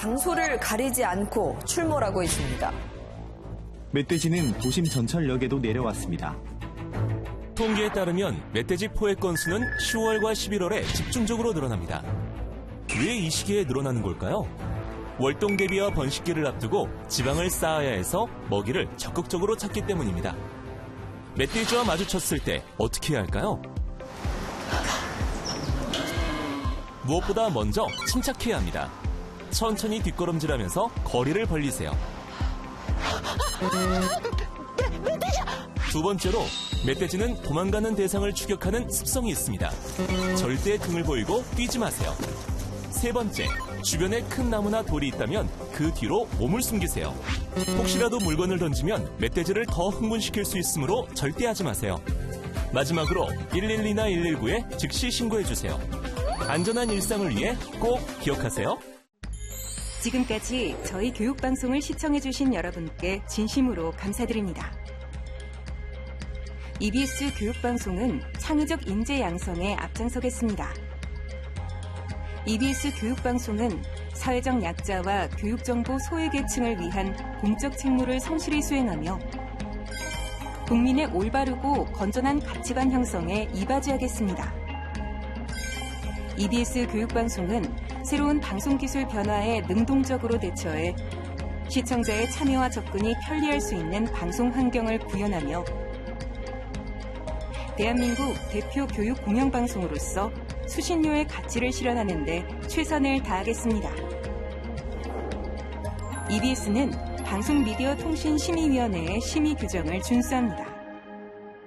장소를 가리지 않고 출몰하고 있습니다. 멧돼지는 도심 전철역에도 내려왔습니다. 통계에 따르면 멧돼지 포획 건수는 10월과 11월에 집중적으로 늘어납니다. 왜 이 시기에 늘어나는 걸까요? 월동 대비와 번식기를 앞두고 지방을 쌓아야 해서 먹이를 적극적으로 찾기 때문입니다. 멧돼지와 마주쳤을 때 어떻게 해야 할까요? 무엇보다 먼저 침착해야 합니다. 천천히 뒷걸음질하면서 거리를 벌리세요. 두 번째로, 멧돼지는 도망가는 대상을 추격하는 습성이 있습니다. 절대 등을 보이고 뛰지 마세요. 세 번째, 주변에 큰 나무나 돌이 있다면 그 뒤로 몸을 숨기세요. 혹시라도 물건을 던지면 멧돼지를 더 흥분시킬 수 있으므로 절대 하지 마세요. 마지막으로 112나 119에 즉시 신고해주세요. 안전한 일상을 위해 꼭 기억하세요. 지금까지 저희 교육방송을 시청해주신 여러분께 진심으로 감사드립니다. EBS 교육방송은 창의적 인재 양성에 앞장서겠습니다. EBS 교육방송은 사회적 약자와 교육정보 소외계층을 위한 공적 책무를 성실히 수행하며 국민의 올바르고 건전한 가치관 형성에 이바지하겠습니다. EBS 교육방송은 새로운 방송기술 변화에 능동적으로 대처해 시청자의 참여와 접근이 편리할 수 있는 방송 환경을 구현하며 대한민국 대표 교육 공영방송으로서 수신료의 가치를 실현하는 데 최선을 다하겠습니다. EBS는 방송미디어통신심의위원회의 심의 규정을 준수합니다.